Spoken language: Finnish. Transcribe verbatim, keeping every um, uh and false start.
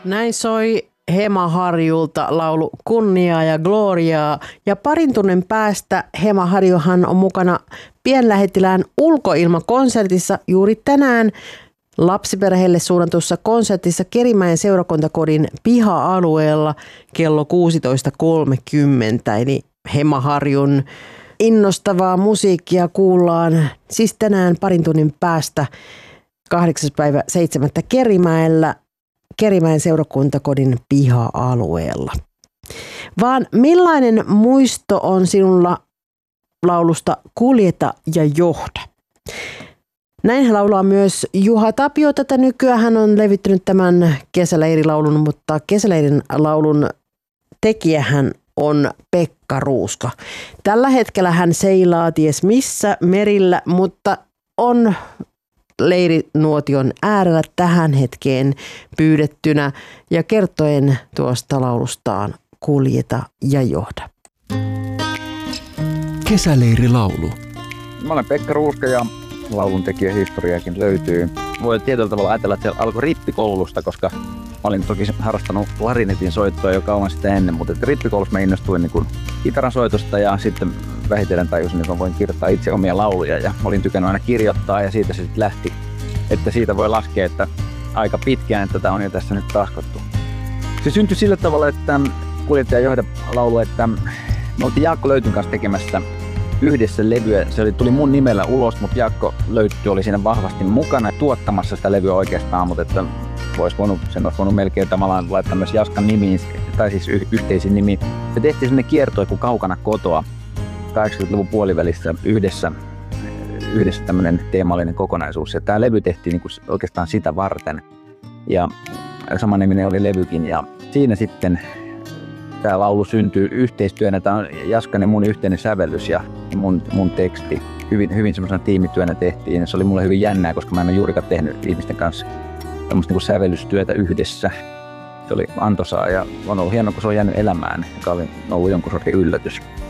Näin soi Hema Harjulta laulu Kunniaa ja Gloriaa. Ja parin tunnin päästä Hema Harjuhan on mukana pienlähettilään ulkoilmakonsertissa juuri tänään lapsiperheille suunnatussa konsertissa Kerimäen seurakuntakodin piha-alueella kello kuusitoista kolmekymmentä. Eli Hema Harjun innostavaa musiikkia kuullaan siis tänään parin tunnin päästä kahdeksas päivä seitsemättä Kerimäellä. Kerimäen seurakuntakodin piha-alueella. Vaan millainen muisto on sinulla laulusta Kuljeta ja johda? Näin hän laulaa myös Juha Tapio tätä nykyään. Hän on levittänyt tämän kesäleirilaulun, mutta kesäleirin laulun tekijähän on Pekka Ruuska. Tällä hetkellä hän seilaa ties missä merillä, mutta on leirinuotion äärellä tähän hetkeen pyydettynä ja kertoen tuosta laulustaan Kuljeta ja johda. Kesäleirilaulu. Mä olen Pekka Ruuska ja laulun tekijähistoriakin löytyy. Voi tietyllä tavalla ajatella, että se alkoi rippikoulusta, koska mä olin toki harrastanut klarinetin soittoa jo kauan sitä ennen, mutta rippikoulussa mä innostuin niin kuin kitaran soitosta ja sitten vähitellen tajusin, että mä voin kirjoittaa itse omia lauluja ja mä olin tykännyt aina kirjoittaa ja siitä se sitten lähti. Että siitä voi laskea, että aika pitkään että tätä on jo tässä nyt tahkottu. Se syntyi sillä tavalla, että Kuljeta ja johda laulu, että me oltiin Jaakko Löytyn kanssa tekemässä yhdessä levyä. Se oli, tuli mun nimellä ulos, mutta Jaakko Löytty oli siinä vahvasti mukana tuottamassa sitä levyä oikeastaan, mutta että vois voinut, sen olisi voinut melkein tavallaan laittaa myös Jaskan nimiin, tai siis y- yhteisiin nimiin. Se tehtiin sellainen kiertue kuin Kaukana kotoa kahdeksankymmentäluvun puolivälissä yhdessä. yhdessä tämmöinen teemallinen kokonaisuus. Ja tämä levy tehtiin niin kuin oikeastaan sitä varten. Ja samanniminen oli levykin. Ja siinä sitten tämä laulu syntyy yhteistyönä. Tämä on Jaskan ja mun yhteinen sävellys ja mun, mun teksti. Hyvin, hyvin semmoisena tiimityönä tehtiin. Ja se oli mulle hyvin jännää, koska mä en ole juurikaan tehnyt ihmisten kanssa tämmöistä niin kuin sävellystyötä yhdessä. Se oli antoisaa ja on ollut hienoa, kun se on jäänyt elämään, joka oli ollut jonkun sortin yllätys.